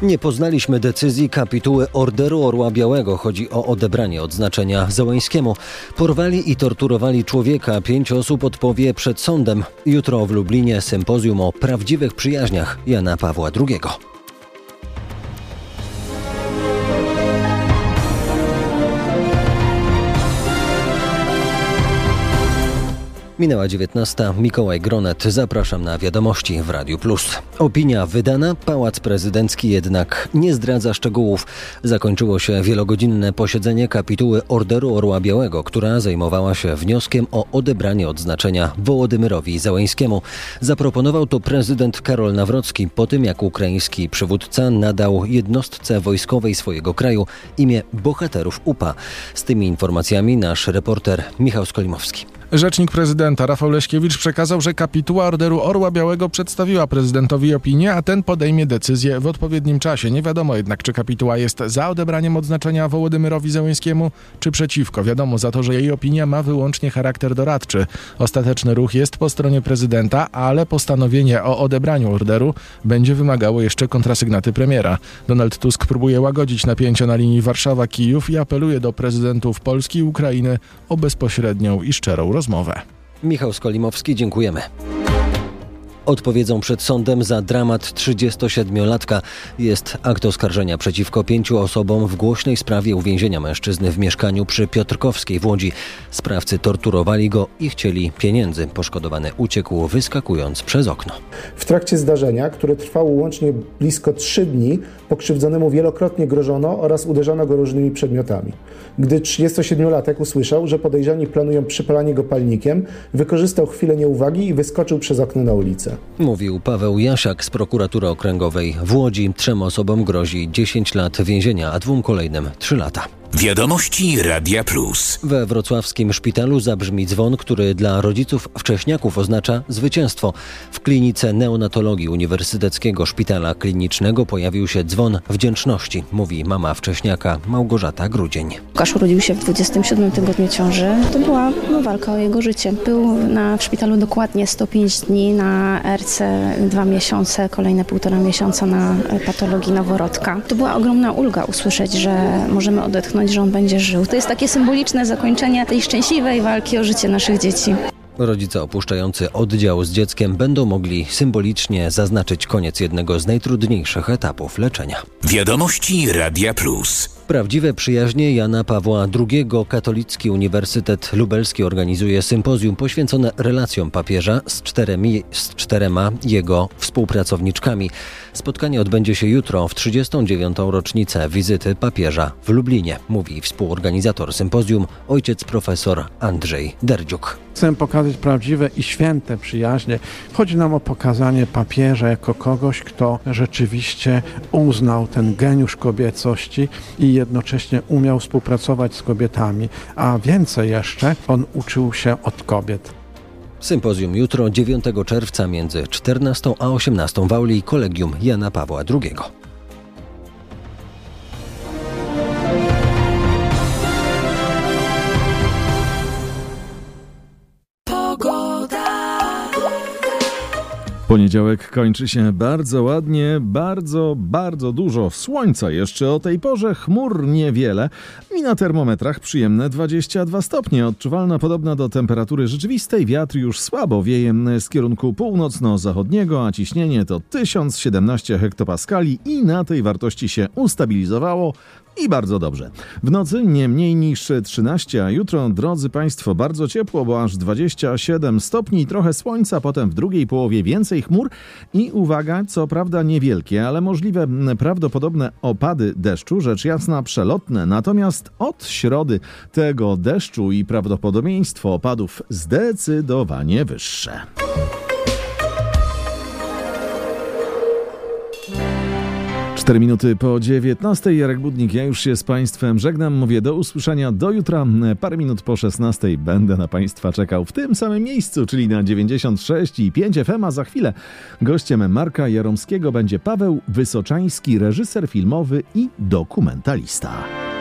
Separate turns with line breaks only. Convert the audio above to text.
Nie poznaliśmy decyzji kapituły Orderu Orła Białego. Chodzi o odebranie odznaczenia Załańskiemu. Porwali i torturowali człowieka. 5 osób odpowie przed sądem. Jutro w Lublinie sympozjum o prawdziwych przyjaźniach Jana Pawła II. Minęła 19. Mikołaj Gronet. Zapraszam na wiadomości w Radiu Plus. Opinia wydana. Pałac Prezydencki jednak nie zdradza szczegółów. Zakończyło się wielogodzinne posiedzenie kapituły Orderu Orła Białego, która zajmowała się wnioskiem o odebranie odznaczenia Wołodymyrowi Załańskiemu. Zaproponował to prezydent Karol Nawrocki po tym, jak ukraiński przywódca nadał jednostce wojskowej swojego kraju imię bohaterów UPA. Z tymi informacjami nasz reporter Michał Skolimowski.
Rzecznik prezydenta Rafał Leśkiewicz przekazał, że kapituła Orderu Orła Białego przedstawiła prezydentowi opinię, a ten podejmie decyzję w odpowiednim czasie. Nie wiadomo jednak, czy kapituła jest za odebraniem odznaczenia Wołodymyrowi Załańskiemu, czy przeciwko. Wiadomo za to, że jej opinia ma wyłącznie charakter doradczy. Ostateczny ruch jest po stronie prezydenta, ale postanowienie o odebraniu orderu będzie wymagało jeszcze kontrasygnaty premiera. Donald Tusk próbuje łagodzić napięcia na linii Warszawa-Kijów i apeluje do prezydentów Polski i Ukrainy o bezpośrednią i szczerą rozmowę.
Michał Skolimowski, dziękujemy. Odpowiedzą przed sądem za dramat 37-latka. Jest akt oskarżenia przeciwko 5 osobom w głośnej sprawie uwięzienia mężczyzny w mieszkaniu przy Piotrkowskiej w Łodzi. Sprawcy torturowali go i chcieli pieniędzy. Poszkodowany uciekł, wyskakując przez okno.
W trakcie zdarzenia, które trwało łącznie blisko 3 dni, pokrzywdzonemu wielokrotnie grożono oraz uderzano go różnymi przedmiotami. Gdy 37-latek usłyszał, że podejrzani planują przypalanie go palnikiem, wykorzystał chwilę nieuwagi i wyskoczył przez okno na ulicę.
Mówił Paweł Jasiak z prokuratury okręgowej w Łodzi. 3 osobom grozi 10 lat więzienia, a 2 kolejnym 3 lata.
Wiadomości Radia Plus.
We wrocławskim szpitalu zabrzmi dzwon, który dla rodziców wcześniaków oznacza zwycięstwo. W klinice neonatologii Uniwersyteckiego Szpitala Klinicznego pojawił się dzwon wdzięczności, mówi mama wcześniaka Małgorzata Grudzień.
Łukasz urodził się w 27 tygodniu ciąży. To była walka o jego życie. Był w szpitalu dokładnie 105 dni, na RC 2 miesiące, kolejne 1,5 miesiąca na patologii noworodka. To była ogromna ulga usłyszeć, że możemy odetchnąć, że on będzie żył. To jest takie symboliczne zakończenie tej szczęśliwej walki o życie naszych dzieci.
Rodzice opuszczający oddział z dzieckiem będą mogli symbolicznie zaznaczyć koniec jednego z najtrudniejszych etapów leczenia.
Wiadomości Radia Plus.
Prawdziwe przyjaźnie Jana Pawła II. Katolicki Uniwersytet Lubelski organizuje sympozjum poświęcone relacjom papieża z 4 jego współpracowniczkami. Spotkanie odbędzie się jutro w 39. rocznicę wizyty papieża w Lublinie, mówi współorganizator sympozjum ojciec profesor Andrzej Derdziuk.
Chcę pokazać prawdziwe i święte przyjaźnie. Chodzi nam o pokazanie papieża jako kogoś, kto rzeczywiście uznał ten geniusz kobiecości i jednocześnie umiał współpracować z kobietami, a więcej jeszcze, on uczył się od kobiet.
Sympozjum jutro, 9 czerwca między 14 a 18 w auli Kolegium Jana Pawła II.
Poniedziałek kończy się bardzo ładnie, bardzo dużo słońca jeszcze o tej porze, chmur niewiele i na termometrach przyjemne 22 stopnie, odczuwalna podobna do temperatury rzeczywistej, wiatr już słabo wieje z kierunku północno-zachodniego, a ciśnienie to 1017 hektopaskali i na tej wartości się ustabilizowało. I bardzo dobrze. W nocy nie mniej niż 13, a jutro, drodzy Państwo, bardzo ciepło, bo aż 27 stopni, trochę słońca, potem w drugiej połowie więcej chmur i uwaga, co prawda niewielkie, ale możliwe prawdopodobne opady deszczu, rzecz jasna przelotne, natomiast od środy tego deszczu i prawdopodobieństwo opadów zdecydowanie wyższe. 4 minuty po 19. Jarek Budnik, ja już się z Państwem żegnam. Mówię do usłyszenia do jutra. Parę minut po 16 będę na Państwa czekał w tym samym miejscu, czyli na 96,5 FM, a za chwilę gościem Marka Jaromskiego będzie Paweł Wysoczański, reżyser filmowy i dokumentalista.